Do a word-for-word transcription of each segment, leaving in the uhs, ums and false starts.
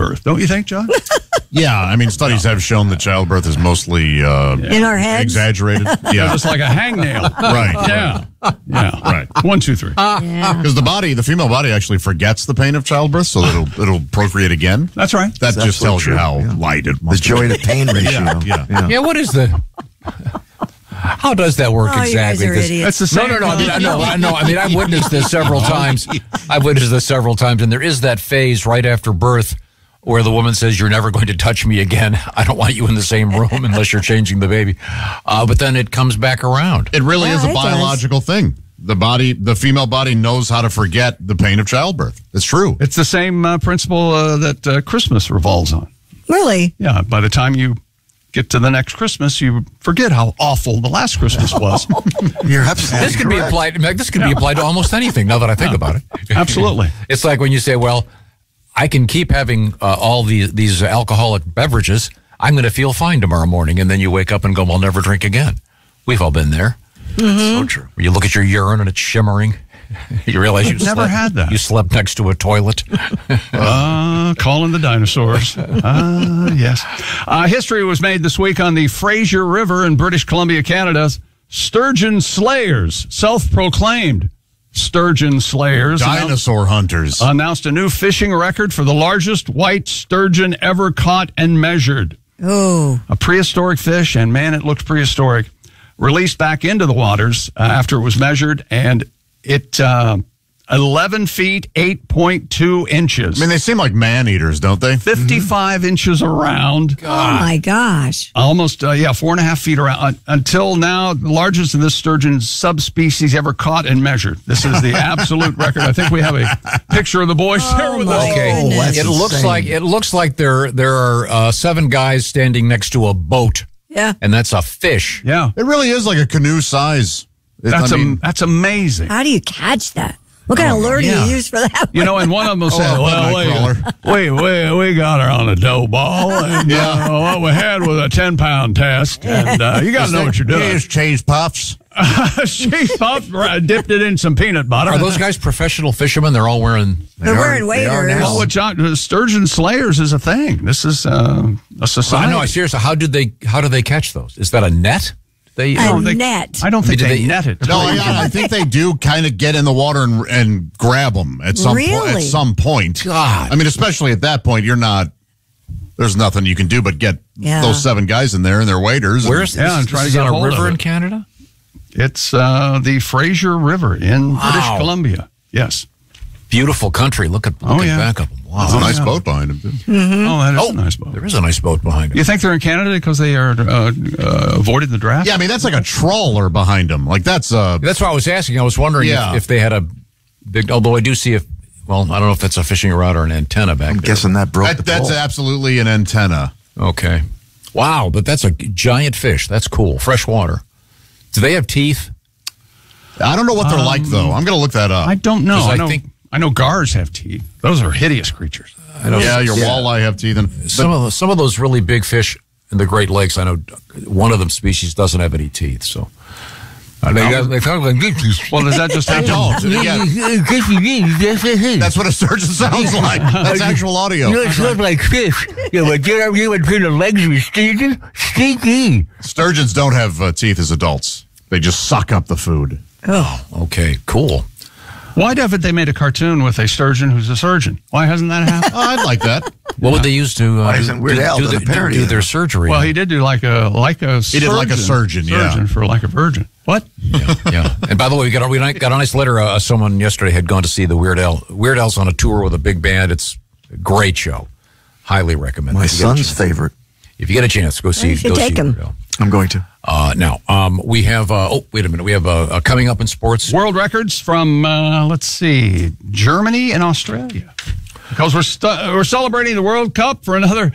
childbirth, don't you think, John? Yeah, I mean, studies have shown that childbirth is mostly uh, in our heads, exaggerated. Yeah, just like a hangnail. Right. Yeah. Yeah. Right. One, two, three. Because Yeah. the body, the female body, actually forgets the pain of childbirth, so that it'll it'll procreate again. That's right. That That's just so tells true, you how yeah. light it The must joy be. to pain ratio. Yeah, yeah. yeah. Yeah, what is the... How does that work Oh, you guys exactly? are This- idiots. That's the No, same. no, no. I mean, I know, I know. I mean, I've witnessed this several times. I've witnessed this several times, and there is that phase right after birth where the woman says, "You're never going to touch me again. I don't want you in the same room unless you're changing the baby." Uh, but then it comes back around. It really Yeah, is a it does. biological thing. The body, the female body, knows how to forget the pain of childbirth. It's true. It's the same uh, principle uh, that uh, Christmas revolves on. Really? Yeah, by the time you get to the next Christmas, you forget how awful the last Christmas was. You're absolutely This could be correct. applied. This could be applied to almost anything. Now that I think about it, Absolutely. It's like when you say, "Well, I can keep having uh, all these these alcoholic beverages. I'm going to feel fine tomorrow morning," and then you wake up and go, "I'll never drink again." We've all been there. So true. Where you look at your urine and it's shimmering. You realize you never slept, had that. You slept next to a toilet. Uh, calling the dinosaurs. Uh, yes. Uh, history was made this week on the Fraser River in British Columbia, Canada. Sturgeon slayers, self-proclaimed sturgeon slayers, Dinosaur hunters. announced a new fishing record for the largest white sturgeon ever caught and measured. Oh, A prehistoric fish, and man, it looked prehistoric. Released back into the waters uh, after it was measured, and it uh, eleven feet eight point two inches. I mean, they seem like man eaters, don't they? fifty-five inches around, oh my gosh. almost uh, yeah, four and a half feet around. Uh, until now, the largest of this sturgeon subspecies ever caught and measured. This is the absolute record. I think we have a picture of the boys there with my us. Okay, goodness. that's it looks insane. like it looks like there there are uh, seven guys standing next to a boat, Yeah. and that's a fish. Yeah, It really is like a canoe size. It's, that's I mean, am- that's amazing. How do you catch that? What kind of lure do yeah. you use for that? You know, and one of them will say, Oh, "Well, nightcrawler. we, we, we, we got her on a dough ball, and Yeah. uh, what we had was a ten-pound test, and uh, you got to know what you're doing." Here's cheese puffs. She popped, dipped it in some peanut butter. Are those guys professional fishermen? They're all wearing. They're They are- wearing they are waders. now. Well, what John, Sturgeon Slayers is a thing. This is uh, a society. I know. I seriously. How did they? How do they catch those? Is that a net? They. A No, they- net. I don't think I mean, they, do they- net it. No, I, I think they do kind of get in the water and, and grab them at some point. Really? At some point, God. I mean, especially at that point, you're not. There's nothing you can do but get Yeah. those seven guys in there and their waders. Where's Yeah, this? I'm trying this to is get on a a hold of river it. in Canada. It's uh, the Fraser River in British Wow. Columbia. Yes. Beautiful country. Look at looking Oh, yeah. back of them. Wow. There's a nice yeah. boat behind him. Too. Oh, that is Oh, a nice boat. There is a nice boat behind it. You think they're in Canada because they are uh, uh, avoided the draft? Yeah, I mean that's like a trawler behind him. Like that's uh That's why I was asking. I was wondering Yeah. if, if they had a big. Although I do see if. Well, I don't know if that's a fishing rod or an antenna back I'm there. guessing that broke that, the that's pole. absolutely an antenna. Okay. Wow, but that's a giant fish. That's cool. Fresh water. Do they have teeth? I don't know what they're like though. I'm gonna look that up. I don't know. 'Cause I, I know think- I know gars have teeth. Those are hideous creatures. I know. yeah, your walleye have teeth. And, Some of those, some of those really big fish in the Great Lakes. I know one of them species doesn't have any teeth. So uh, they got, they talk like this. Well, does that just They happen? don't. Yeah, that's what a surgeon sounds like. That's actual audio. look like fish. Yeah, but get up here between the legs of your stinky. Stinky. Sturgeons don't have uh, teeth as adults. They just suck up the food. Oh, Okay, cool. Why haven't they made a cartoon with a sturgeon who's a surgeon? Why hasn't that happened? Oh, I'd like that. What would they use to uh, Why do, isn't Weird do, Al do, done a the- do- parody do of their that? surgery? Well, he did do like a like a He did like a surgeon, yeah. surgeon for like a virgin. What? yeah, yeah. And by the way, we got a, we got a nice letter. Uh, someone yesterday had gone to see the Weird Al. Weird Al's on a tour with a big band. It's a great show. Highly recommend. My If you get a son's chance- favorite. If you get a chance, go see. you should Go take see him. Weird Al. I'm going to. Uh, now, um, we have. Uh, oh, wait a minute. We have uh, uh, coming up in sports. World records from uh, let's see, Germany and Australia, because we're stu- we're celebrating the World Cup for another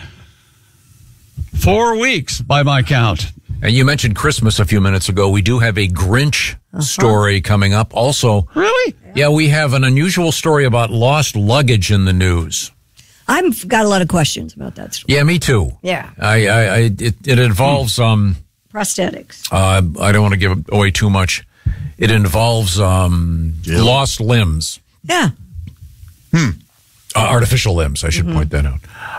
four weeks by my count. And you mentioned Christmas a few minutes ago. We do have a Grinch story coming up. Also, Really? yeah, we have an unusual story about lost luggage in the news. I've got a lot of questions about that story. Yeah, me too. Yeah. I, I, I it, it involves. Um, Prosthetics. uh, I don't want to give away too much. It involves um, lost limbs, Yeah. uh, artificial limbs. I should point that out.